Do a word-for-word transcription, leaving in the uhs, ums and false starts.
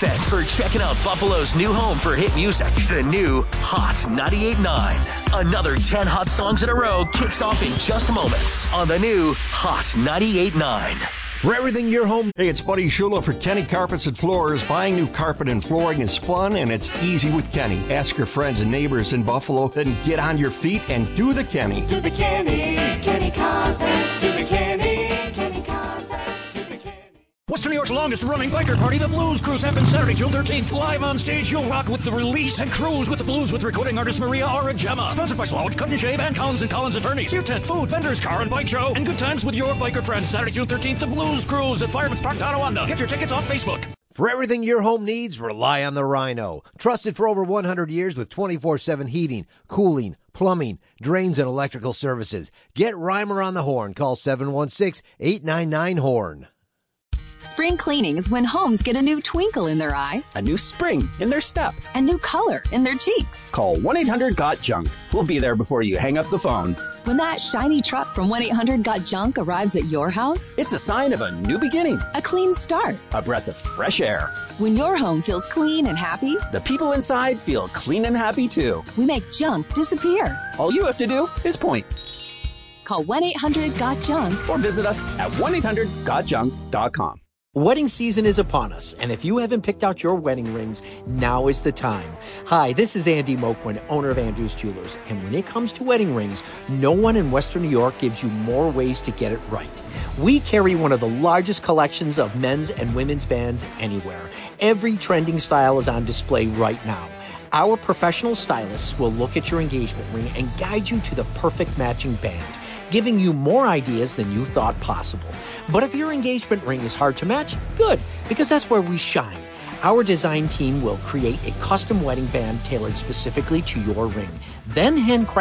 Thanks for checking out Buffalo's new home for hit music, the new Hot ninety-eight point nine. Another ten hot songs in a row kicks off in just moments on the new Hot ninety-eight point nine. For everything your home. Hey, it's Buddy Shula for Kenny Carpets and Floors. Buying new carpet and flooring is fun and it's easy with Kenny. Ask your friends and neighbors in Buffalo, then get on your feet and do the Kenny. Do the Kenny, Kenny Carpets, do the Kenny, Kenny Carpets, do the Kenny. Western New York's longest-running biker party, the Blues Cruise, happens Saturday, June thirteenth. Live on stage, you'll rock with the Release and cruise with the blues with recording artist Maria Aura-Gemma. Sponsored by Slouch, Cut and Shave, and Collins and Collins Attorneys. Beer tent, food, vendors, car and bike show, and good times with your biker friends. Saturday, June thirteenth, the Blues Cruise at Fireman's Park, Tonawanda. Get your tickets off Facebook. For everything your home needs, rely on the Rhino. Trusted for over one hundred years with twenty-four seven heating, cooling, plumbing, drains, and electrical services. Get Reimer on the horn. Call seven one six, eight nine nine, horn. Spring cleaning is when homes get a new twinkle in their eye, a new spring in their step, a new color in their cheeks. Call one eight hundred got junk. We'll be there before you hang up the phone. When that shiny truck from one eight hundred got junk arrives at your house, it's a sign of a new beginning, a clean start, a breath of fresh air. When your home feels clean and happy, the people inside feel clean and happy too. We make junk disappear. All you have to do is point. Call one eight hundred got junk or visit us at one eight hundred got junk dot com. Wedding season is upon us, and if you haven't picked out your wedding rings, now is the time. Hi, this is Andy Moquin, owner of Andrews Jewelers, and when it comes to wedding rings, no one in Western New York gives you more ways to get it right. We carry one of the largest collections of men's and women's bands anywhere. Every trending style is on display right now. Our professional stylists will look at your engagement ring and guide you to the perfect matching band, giving you more ideas than you thought possible. But if your engagement ring is hard to match, good, because that's where we shine. Our design team will create a custom wedding band tailored specifically to your ring, then handcraft